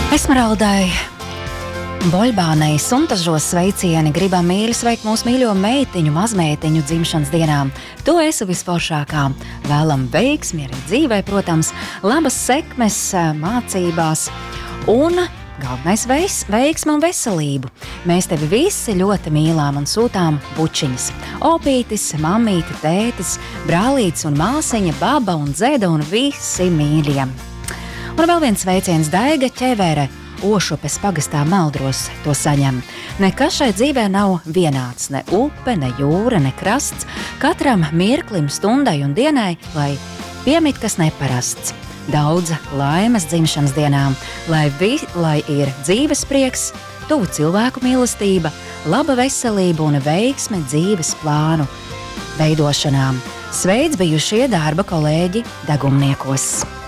Esmeraldai Boļbānei suntažos sveicieni, gribam mīļi sveikt mūsu mīļo meitiņu, mazmeitiņu dzimšanas dienām. To esi visforšākā. Vēlam veiksmi arī dzīvē, protams, labas sekmes mācībās un galvenais veiksmi un veselību. Mēs tevi visi ļoti mīlām un sūtām bučiņas. Opītis, mammīti, tētis, brālītis un māsiņa, baba un dzeda un visi mīļie. Un vēl viens sveiciens Daiga ķevere, Ošupes pagastā Meldros to saņem. Nekas šai dzīvē nav vienāds, ne upe, ne jūra, ne krasts. Katram mirklim, stundai un dienai, lai piemīt kas neparasts. Daudz laimes dzimšanas dienām, lai ir dzīves prieks, tuvu cilvēku mīlestība, laba veselība un veiksme dzīves plānu veidošanām. Sveic bijušie darba kolēģi Degumniekos!